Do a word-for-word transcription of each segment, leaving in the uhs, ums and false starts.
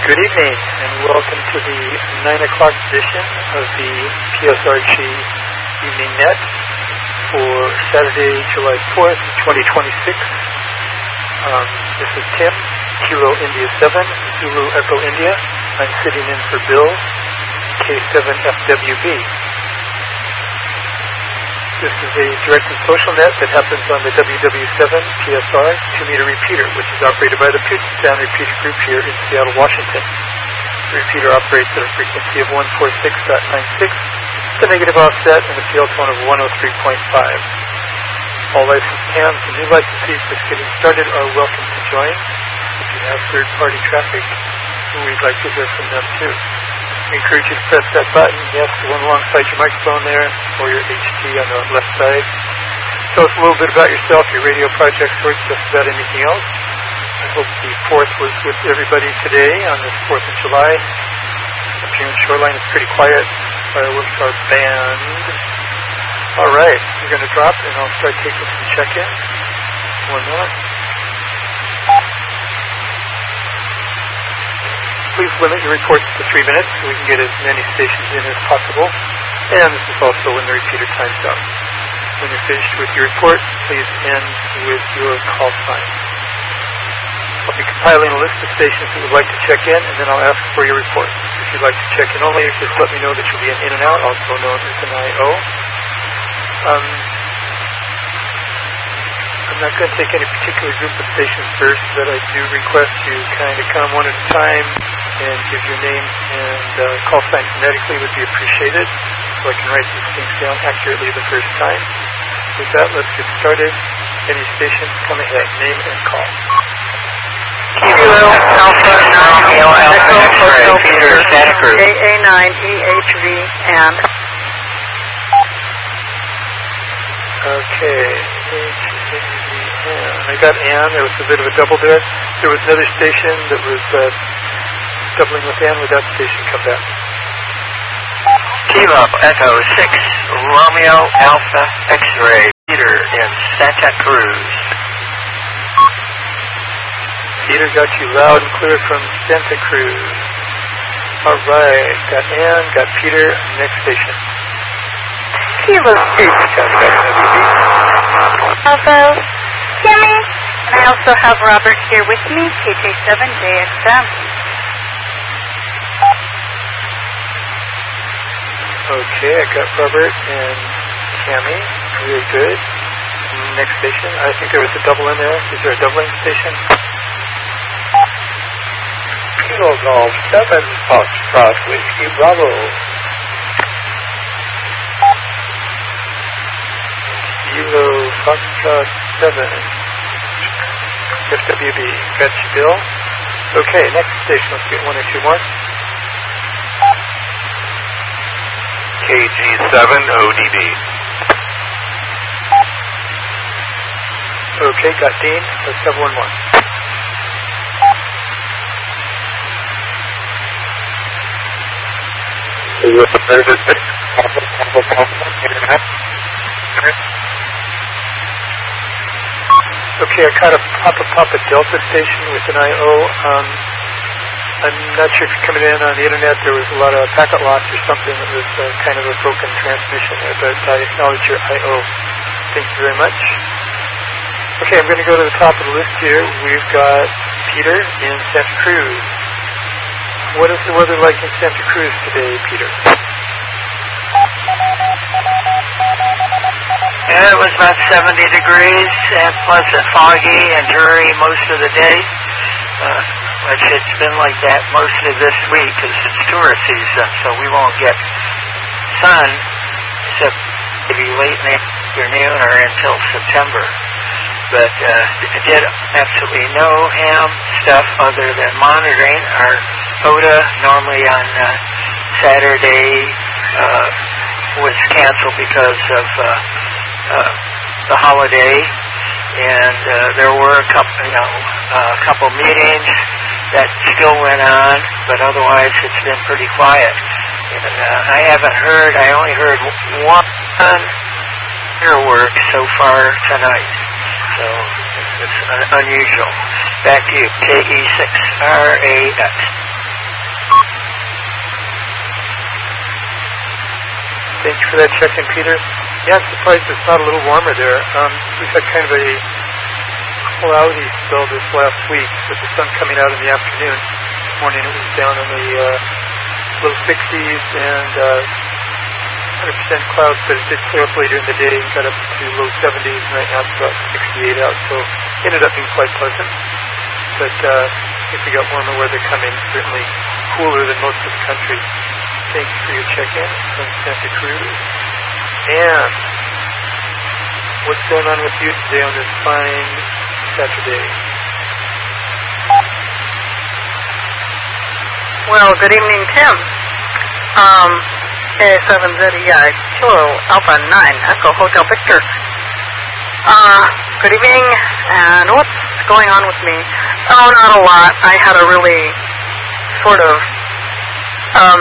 Good evening, and welcome to the nine o'clock edition of the P S R G Evening Net for Saturday, July fourth, twenty twenty-six. Um, this is Tim, Kilo India seven, Zulu Echo India. I'm sitting in for Bill, K seven F W B. This is a directed social net that happens on the W W seven P S R two meter repeater, which is operated by the Puget Sound Repeater Group here in Seattle, Washington. The repeater operates at a frequency of one forty-six point nine six, the negative offset, and a field tone of one oh three point five. All licensed hams and new licensees just getting started are welcome to join. If you have third-party traffic, we'd like to hear from them too. We encourage you to press that button, yes, the one alongside your microphone there, or your H T on the left side. Tell us a little bit about yourself, your radio projects, or just about anything else. I hope the fourth was with everybody today on this fourth of July. Up here in Shoreline, it's pretty quiet. Fireworks are banned. All right, we're going to drop, and I'll start taking some check-ins. One minute. Please limit your reports to three minutes so we can get as many stations in as possible. And this is also when the repeater times out. When you're finished with your report, please end with your call sign. I'll be compiling a list of stations that would like to check in, and then I'll ask for your report. If you'd like to check in only, just let me know that you'll be an in and out, also known as an I O. Um, I'm not going to take any particular group of stations first, but I do request you kind of come one at a time and give your name and uh, call sign phonetically would be appreciated, so I can write these things down accurately the first time. With that, let's get started. Any stations, come ahead, name and call. Kilo Alpha nine Echo Hotel Peter Santa Cruz A A nine E H V and okay. H V N. I got Ann. There was a bit of a double there. There was another station that was uh, doubling with Ann. Would that station come back? Kilo Echo six Romeo Alpha X-Ray Peter in Santa Cruz. Peter got you loud and clear from Santa Cruz. All right. Got Ann. Got Peter. Next station. Kilo eight Alpha Timmy. And I also have Robert here with me, K J seven J X M. Okay, I got Robert and Cammy. Very good. Next station. I think there was a double in there. Is there a doubling station? Kilo Golf seven Foxtrot Whiskey Bravo. Kilo Foxtrot seven F W B. Got you, Bill. Okay, next station. Let's get one or two more. K G seven O D B. Okay, got Dean. Let's have one more. Okay, I caught a Papa Papa Delta station with an I O. Um, I'm not sure if you're coming in on the internet. There was a lot of packet loss or something that was uh, kind of a broken transmission there, but I acknowledge your I O. Thank you very much. Okay, I'm going to go to the top of the list here. We've got Peter in Santa Cruz. What is the weather like in Santa Cruz today, Peter? Yeah, it was about seventy degrees and pleasant, foggy and dreary most of the day. Uh, which it's been like that most of this week because it's tourist season, so we won't get sun except maybe late in the afternoon or until September. But uh, did absolutely no ham stuff other than monitoring. Our O D A normally on uh, Saturday uh, was canceled because of uh, uh, the holiday, and uh, there were a couple, you know, a couple meetings that still went on, but otherwise it's been pretty quiet. And, uh, I haven't heard. I only heard one fireworks so far tonight. So it's un- unusual. Back to you, K E six R A X. Thank you for that check-in, Peter. Yeah, I'm surprised it's not a little warmer there. Um, we've had kind of a cloudy spell this last week with the sun coming out in the afternoon. This morning it was down in the uh, low sixties and uh, one hundred percent clouds, but it did clear up later in the day and got up to low seventies, and right now it's about sixty-eight out, so it ended up being quite pleasant. But uh, I think we got warmer weather coming, certainly cooler than most of the country. Thank you for your check-in from Santa Cruz. And what's going on with you today on this fine Saturday? Well, good evening, Tim. Um, K seven Z E I, Kilo Alpha nine, Echo Hotel Victor. Uh, good evening, and what's going on with me? Oh, not a lot. I had a really sort of, um,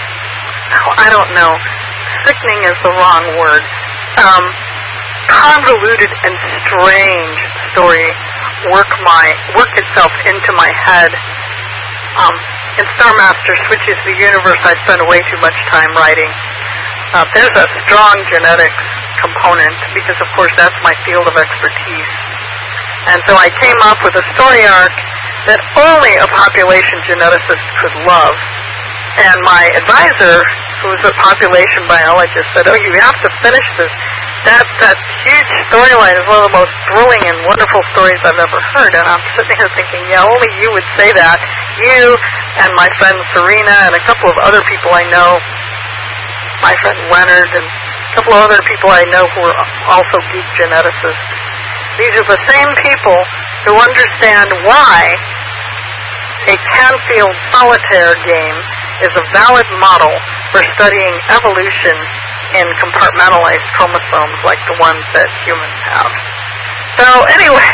I don't know, sickening is the wrong word, um, convoluted and strange story work my, work itself into my head. Um, in Star Master Switches the Universe, I spend way too much time writing. Uh, there's a strong genetics component because, of course, that's my field of expertise. And so I came up with a story arc that only a population geneticist could love. And my advisor, who was a population biologist, said, oh, you have to finish this. That, that huge storyline is one of the most thrilling and wonderful stories I've ever heard. And I'm sitting here thinking, yeah, only you would say that. You and my friend Serena and a couple of other people I know, my friend Leonard and a couple of other people I know who are also geek geneticists. These are the same people who understand why a Canfield solitaire game is a valid model for studying evolution in compartmentalized chromosomes like the ones that humans have. So anyway,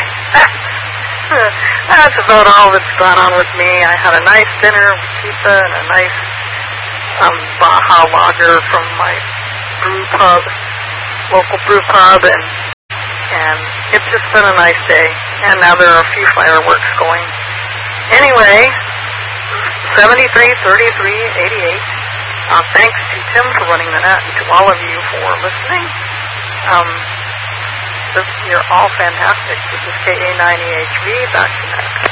that's about all that's gone on with me. I had a nice dinner with pizza and a nice um, Baja lager from my brew pub, local brew pub, and and it's just been a nice day. And now there are a few fireworks going. Anyway, seventy-three thirty-three eighty-eight. Uh, thanks to Tim for running the net and to all of you for listening. Um, this, you're all fantastic. This is K A nine E H V. Back to next.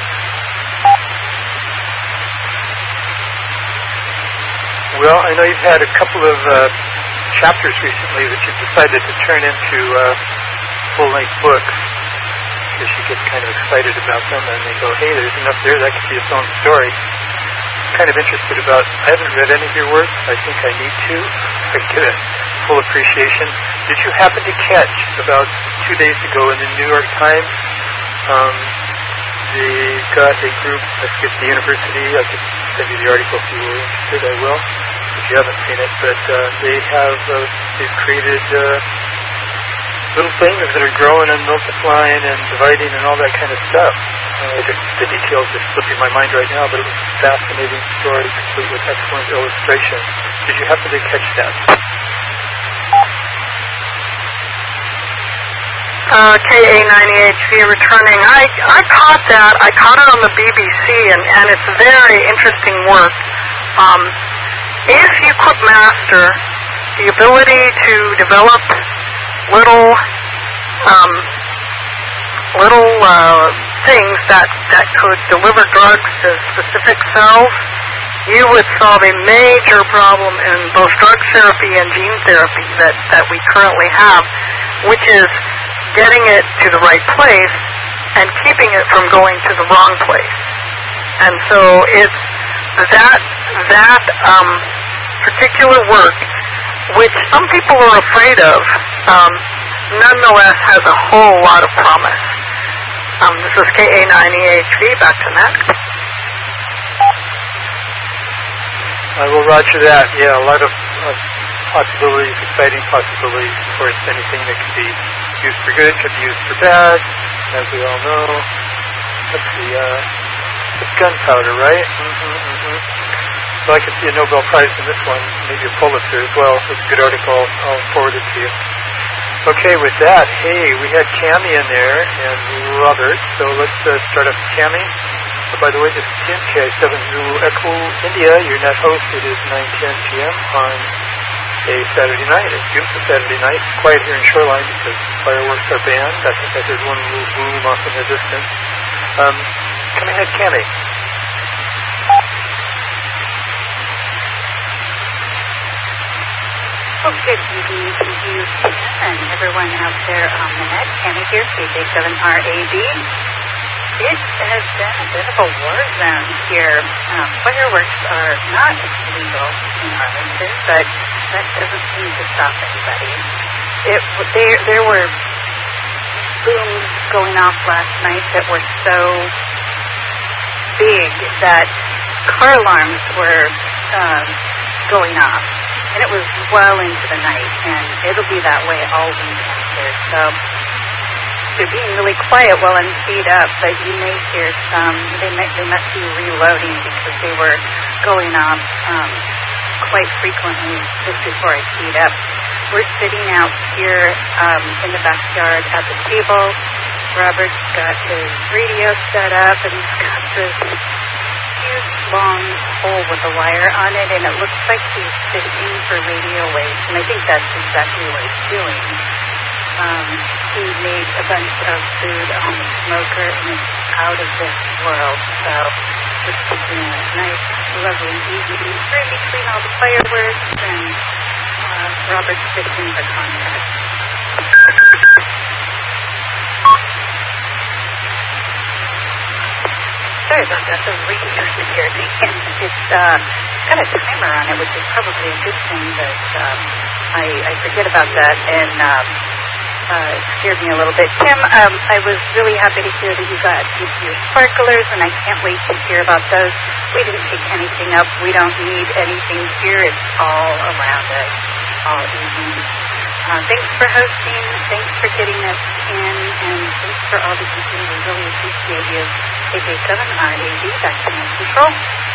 Well, I know you've had a couple of uh, chapters recently that you've decided to turn into uh, full-length books. Because you get kind of excited about them and they go, hey, there's enough there that could be its own story. Kind of interested about, I haven't read any of your work. I think I need to. I get a full appreciation. Did you happen to catch about two days ago in the New York Times, um, they got a group, I forget the university, I could send you the article if you were interested, I will, if you haven't seen it, but uh, they have, uh, they've created uh, little things that are growing and multiplying and dividing and all that kind of stuff. Uh, the, the details are slipping my mind right now, but it was a fascinating story, complete with excellent illustration. Did you happen to catch that? Uh, K A nine E H V returning. I, I caught that. I caught it on the B B C, and, and it's very interesting work. Um, if you could master the ability to develop little um, little uh, things that, that could deliver drugs to specific cells, you would solve a major problem in both drug therapy and gene therapy that, that we currently have, which is getting it to the right place and keeping it from going to the wrong place. And so it's that that um, particular work, which some people are afraid of, um, nonetheless has a whole lot of promise. Um, this is K A nine E H V, back to next. I will roger that. Yeah, a lot of uh, possibilities, exciting possibilities. Of course, anything that can be used for good can be used for bad, as we all know. Let's see, uh, it's gunpowder, right? Mm-hmm, mm-hmm. So I can see a Nobel Prize in this one, maybe a Pulitzer as well. It's a good article. I'll forward it to you. Okay, with that, hey, we had Cami in there and Robert, so let's uh, start up with Cami. Oh, by the way, this is Tim, K I seven Zulu Echo India, your net host. It is nine ten p.m. on a Saturday night. It's a beautiful Saturday night. It's quiet here in Shoreline because fireworks are banned. I think I heard one little boom off in the distance. Um, come ahead, Cammy. Well, good evening to you and everyone out there on the net. Cammy here, K J seven R A B. It has been a bit of a war zone here. Um, fireworks are not legal in Arlington, but that doesn't seem to stop anybody. It, there, there were booms going off last night that were so big that car alarms were um, going off. And it was well into the night, and it'll be that way all weekend here. So they're being really quiet while I'm teed up, but you may hear some. They may, they must be reloading because they were going off um, quite frequently just before I teed up. We're sitting out here um, in the backyard at the table. Robert's got his radio set up, and he's got this huge long hole with a wire on it, and it looks like he's fishing for radio waves, and I think that's exactly what he's doing. Um, he made a bunch of food on the smoker, and it's out of this world, so we're keeping a nice, lovely evening free between all the fireworks, and uh, Robert's fishing for contact. Sorry about that. The radio scared me. And it's uh, got a timer on it, which is probably a good thing, but um, I, I forget about that, and um, uh, it scared me a little bit. Tim, um, I was really happy to hear that you got your sparklers, and I can't wait to hear about those. We didn't pick anything up. We don't need anything here. It's all around us all evening. Uh, thanks for hosting. Thanks for getting us in, and thanks for all that you do. We really appreciate you. K J seven R A B, back to Main Control.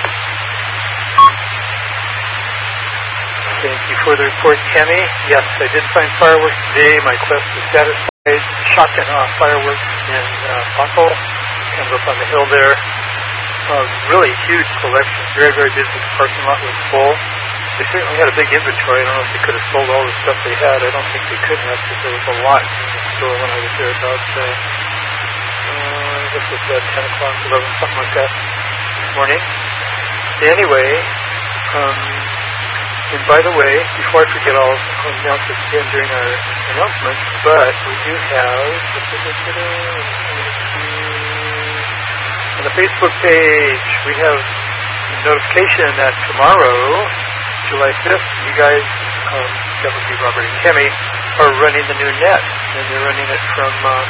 Thank you for the report, Tammy. Yes, I did find fireworks today. My quest was satisfied. Shotgun off fireworks in uh, Buckle, kind of up on the hill there. Uh, really huge collection. Very, very busy. The parking lot was full. They certainly had a big inventory. I don't know if they could have sold all the stuff they had. I don't think they could have because there was a lot in the store when I was there about, uh, uh, I guess it was uh, ten o'clock, eleven, something like that this morning. Anyway, um, and by the way, before I forget, I'll, I'll announce this again during our announcements, but we do have on the Facebook page, we have a notification that tomorrow, July fifth, you guys, um, that would be Robert and Kimmy, are running the new net, and they're running it from uh,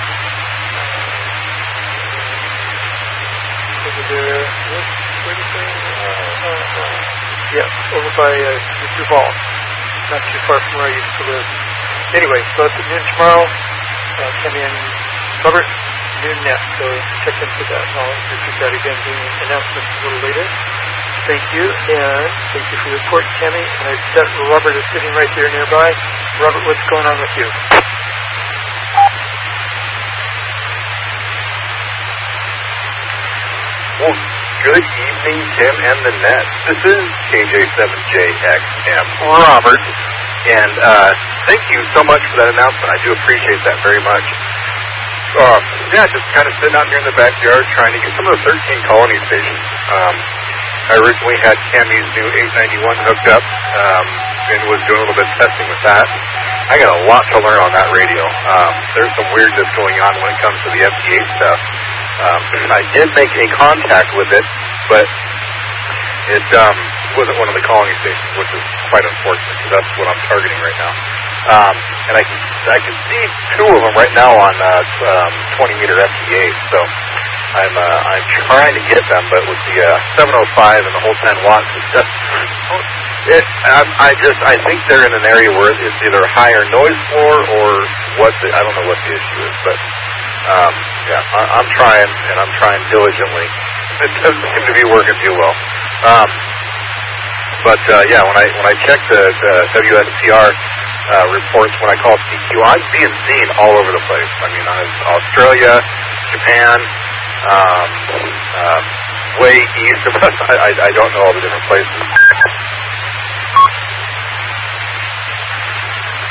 over there. What, what is it? Uh, uh, uh, yeah, over by uh, Duval, not too far from where I used to live. Anyway, so it's at noon tomorrow. Uh, Kimmy and Robert, noon net. So check into that. I'll repeat that again during announcements a little later. Thank you, and thank you for your report, Tammy. And I said Robert is sitting right there nearby. Robert, what's going on with you? Well, good evening, Tim and the net. This is K J seven J X M Robert, and uh, thank you so much for that announcement. I do appreciate that very much. Uh, yeah, just kind of sitting out here in the backyard trying to get some of the thirteen colony stations. Um, I originally had Cammy's new eight ninety-one hooked up um, and was doing a little bit of testing with that. I got a lot to learn on that radio. Um, there's some weirdness going on when it comes to the F D A stuff. Um, I did make a contact with it, but it um, wasn't one of the calling stations, which is quite unfortunate because that's what I'm targeting right now. Um, and I can I can see two of them right now on uh, um, twenty meter F D A. So I'm uh, I'm trying to get them, but with the uh, seven oh five and the whole ten watts, it's just it. I, I just I think they're in an area where it's either higher noise floor or what the, I don't know what the issue is, but. Um, yeah, I, I'm trying, and I'm trying diligently. It doesn't seem to be working too well. Um, but uh, yeah, when I when I check the, the W S T R uh, reports when I call C Q, I'm being seen all over the place. I mean, I'm Australia, Japan, um, uh, way east of us. I, I, I don't know all the different places.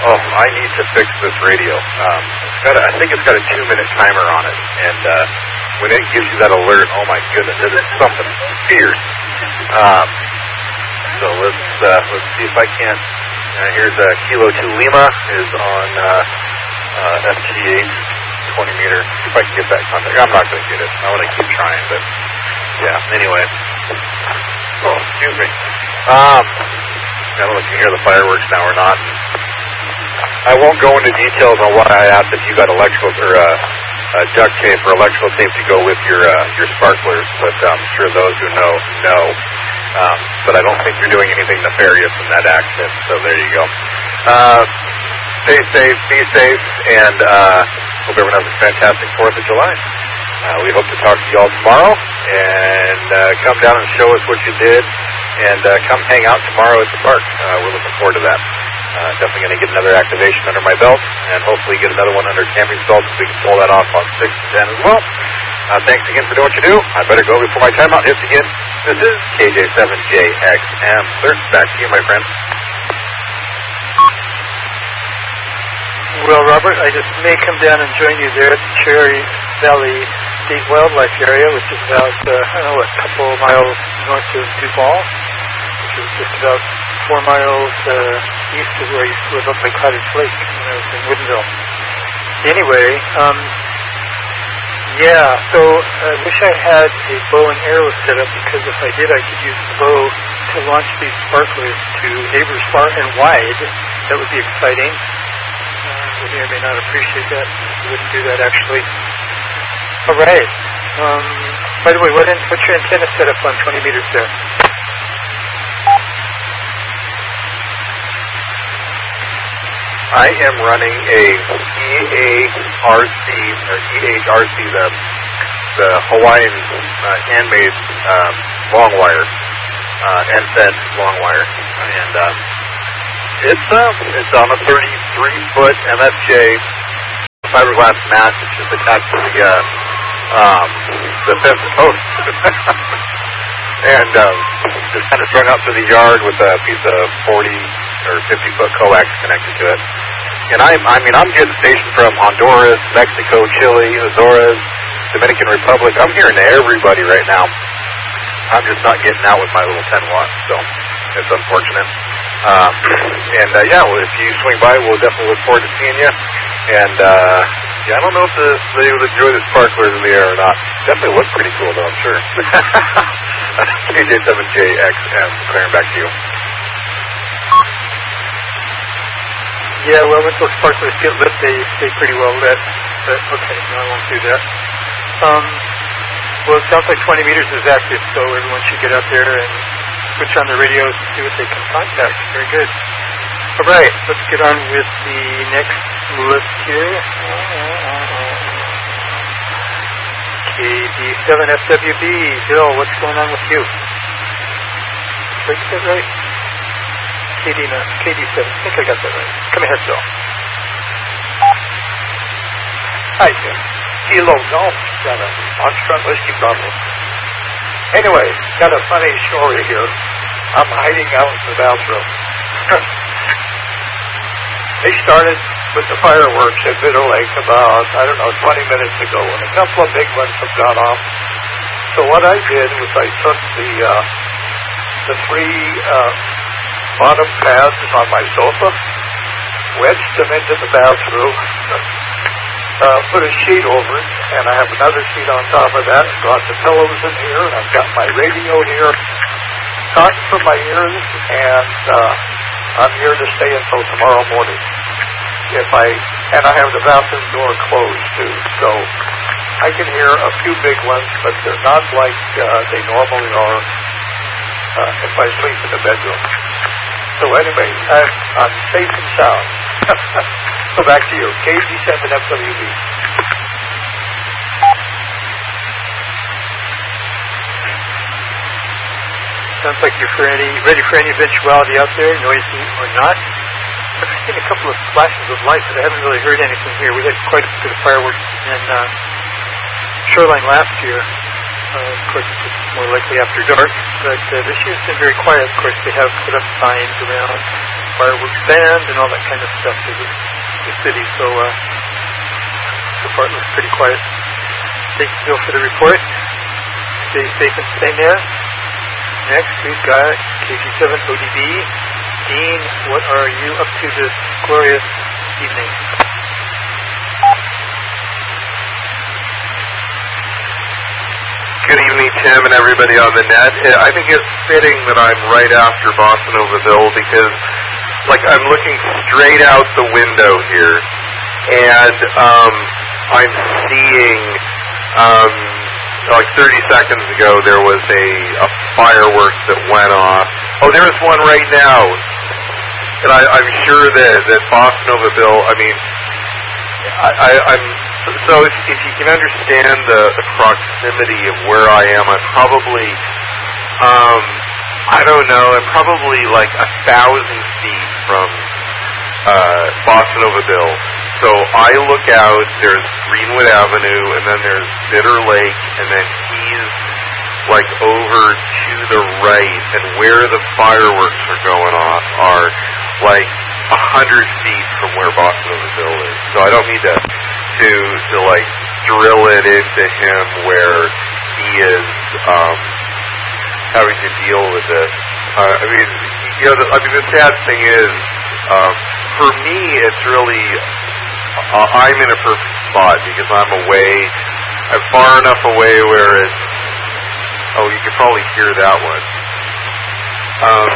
Oh, I need to fix this radio. Um, it's got a, I think it's got a two-minute timer on it, and uh, when it gives you that alert, oh my goodness, it is something fierce. Um, so let's uh, let's see if I can't. Uh, here's uh, Kilo Two Lima is on uh, uh, F T eight, twenty meter. See if I can get that contact. I'm not going to get it. I want to keep trying, but yeah. Anyway. Oh, excuse me. Um, I don't know if you can hear the fireworks now or not. I won't go into details on why I asked if you got electrical or uh, uh, duct tape or electrical tape to go with your uh, your sparklers, but I'm sure those who know know. Um, but I don't think you're doing anything nefarious in that accident. So there you go. Uh, stay safe, be safe, and uh, hope everyone has a fantastic Fourth of July. Uh, we hope to talk to you all tomorrow, and uh, come down and show us what you did, and uh, come hang out tomorrow at the park. Uh, we're looking forward to that. Uh, definitely going to get another activation under my belt, and hopefully get another one under Cammy's belt so we can pull that off on six and ten as well. Uh, thanks again for doing what you do. I better go before my timeout hits again. This is K J seven J X M. Sir, back to you, my friend. Well, Robert, I just may come down and join you there at the Cherry Valley State Wildlife Area, which is about, uh, I don't know, a couple miles north of Duval, which is just about four miles uh, east of where I used to live up by Cottage Lake when I was in Woodinville. Anyway, um, yeah, so I wish I had a bow and arrow set up, because if I did, I could use the bow to launch these sparklers to neighbors far and wide. That would be exciting. You may or may not appreciate that. You wouldn't do that, actually. All right. Um, by the way, what in, what's your antenna set up on twenty meters there? I am running a E A R C, or E H R C, the, the Hawaiian uh, handmade um, long wire, uh, N F E D long wire. And um, it's, um, it's on a thirty-three foot M F J fiberglass mat. It's just attached to the, uh, um, the fence post. And um, just kind of strung out through the yard with a piece of forty or fifty foot coax connected to it. And I'm, I mean, I'm getting stationed from Honduras, Mexico, Chile, Azores, Dominican Republic. I'm hearing to everybody right now. I'm just not getting out with my little ten watts, so it's unfortunate. Um, and uh, yeah, well, if you swing by, we'll definitely look forward to seeing you. And uh, yeah, I don't know if the, they would enjoy the sparklers in the air or not. Definitely look pretty cool, though, I'm sure. K J seven J X M, declaring back to you. Yeah, well, when those sparklers get lit, they stay pretty well lit. But okay, no, I won't do that. Um, well, it sounds like twenty meters is active, so everyone should get out there and switch on the radios and see what they can contact. Very good. All right, let's get on with the next list here. K D seven F W B. Bill, what's going on with you? Did I get that right? K D nine, K D seven. I think I got that right. Come ahead, Bill. Hi, Jim. Kilo Golf seven. Foxtrot Whiskey Bravo. Anyway, got a funny story here. I'm hiding out in the bathroom. They started with the fireworks at Bitter Lake about, I don't know, twenty minutes ago, and a couple of big ones have gone off. So what I did was I took the uh, the three uh, bottom pads on my sofa, wedged them into the bathroom, uh, put a sheet over it, and I have another sheet on top of that, brought the pillows in here, and I've got my radio here, cotton for my ears, and uh, I'm here to stay until tomorrow morning. If I and I have the bathroom door closed too, so I can hear a few big ones, but they're not like uh, they normally are uh, if I sleep in the bedroom. So anyway, I'm, I'm safe and sound. So back to you, K G seven F W B. Sounds like you're for any, ready for any eventuality out there, noisy or not. I've seen a couple of flashes of light, but I haven't really heard anything here. We had quite a bit of fireworks in uh, Shoreline last year. Uh, of course, it's more likely after dark, but uh, this year it's been very quiet. Of course, they have put up signs around fireworks band and all that kind of stuff to the, the city. So uh, so far it looks pretty quiet. Thank you, Bill, for the report. Stay safe and stay there. Next, we've got K G seven O D B. Dean, what are you up to this glorious evening? Good evening, Tim, and everybody on the net. I think it's fitting that I'm right after Bossa Nova Bill because, like, I'm looking straight out the window here, and um, I'm seeing, um, like thirty seconds ago, there was a, a firework that went off. Oh, there's one right now. And I, I'm sure that, that Bossa Nova Bill, I mean, I, I, I'm... So if, if you can understand the, the proximity of where I am, I'm probably, um, I don't know, I'm probably like a thousand feet from uh, Bossa Nova Bill. So I look out, there's Greenwood Avenue, and then there's Bitter Lake, and then he's like over to the right, and where the fireworks are going off are like a hundred feet from where Bossa Nova Bill is. So I don't need to to to like drill it into him where he is um, having to deal with this. Uh, I mean, you know, the, I mean, the sad thing is, um, for me, it's really uh, I'm in a perfect spot because I'm away. I'm far enough away where it's. Oh, you can probably hear that one. Um,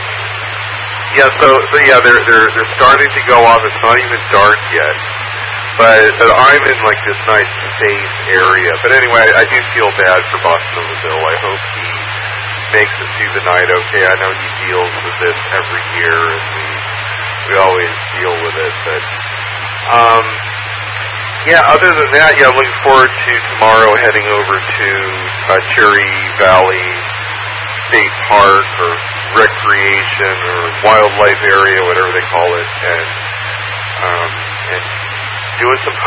yeah, so, so yeah, they're they're they're starting to go off. It's not even dark yet. But, but I'm in like this nice safe area. But anyway, I, I do feel bad for Bossa Nova Bill. I hope he makes it through the night okay. I know he deals with this every year, and we we always deal with it. But um, yeah, other than that, yeah, I'm looking forward to tomorrow heading over to uh, Cherry Valley State Park or Recreation or Wildlife Area, whatever they call it, and um, and doing some